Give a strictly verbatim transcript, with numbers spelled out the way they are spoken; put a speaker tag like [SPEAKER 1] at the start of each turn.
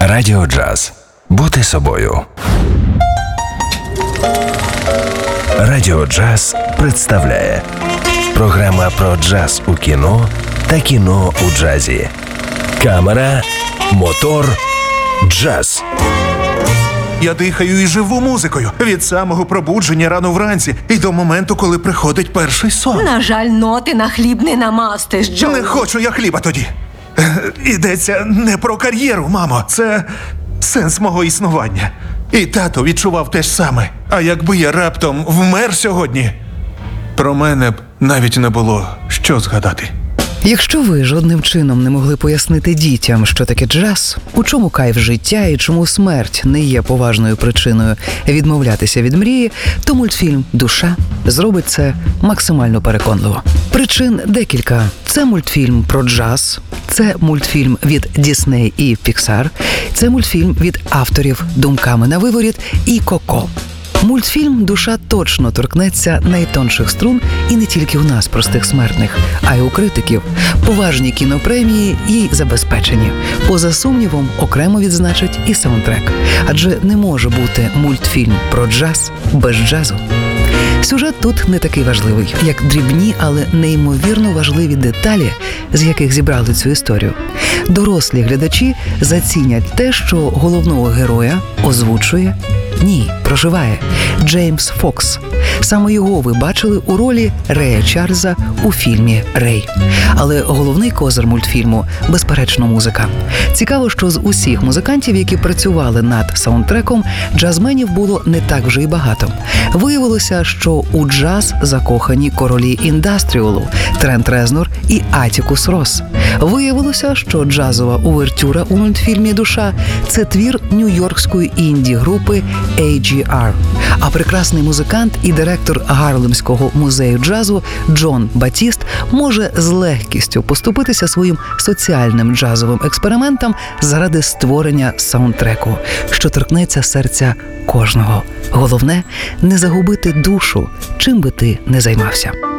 [SPEAKER 1] Радіо Джаз. Бути собою. Радіо Джаз представляє програма про джаз у кіно та кіно у джазі. Камера, мотор, джаз.
[SPEAKER 2] Я дихаю і живу музикою від самого пробудження рано вранці і до моменту, коли приходить перший сон.
[SPEAKER 3] На жаль, ноти на хліб не намастиш, Джо.
[SPEAKER 2] Не хочу я хліба тоді. Е, Йдеться не про кар'єру, мамо. Це сенс мого існування. І тато відчував те ж саме. А якби я раптом вмер сьогодні, про мене б навіть не було що згадати.
[SPEAKER 4] Якщо ви жодним чином не могли пояснити дітям, що таке джаз, у чому кайф життя і чому смерть не є поважною причиною відмовлятися від мрії, то мультфільм «Душа» зробить це максимально переконливо. Причин декілька. Це мультфільм про джаз, це мультфільм від Disney і Pixar, це мультфільм від авторів «Думками на виворіт» і «Коко». Мультфільм «Душа» точно торкнеться найтонших струн і не тільки у нас, простих смертних, а й у критиків. Поважні кінопремії і забезпечені. Поза сумнівом, окремо відзначить і саундтрек. Адже не може бути мультфільм про джаз без джазу. Сюжет тут не такий важливий, як дрібні, але неймовірно важливі деталі, з яких зібрали цю історію. Дорослі глядачі зацінять те, що головного героя озвучує, ні, проживає Джеймс Фокс. Саме його ви бачили у ролі Рея Чарльза у фільмі «Рей». Але головний козир мультфільму – безперечно музика. Цікаво, що з усіх музикантів, які працювали над саундтреком, джазменів було не так вже й багато. Виявилося, що у джаз закохані королі індастріалу – Трент Резнор і Атікус Росс. Виявилося, що джазова увертюра у мультфільмі «Душа» – це твір нью-йоркської інді-групи ей джі ар. А прекрасний музикант і директор Гарлемського музею джазу Джон Батіст може з легкістю поступитися своїм соціальним джазовим експериментам заради створення саундтреку, що торкнеться серця кожного. Головне – не загубити душу, чим би ти не займався.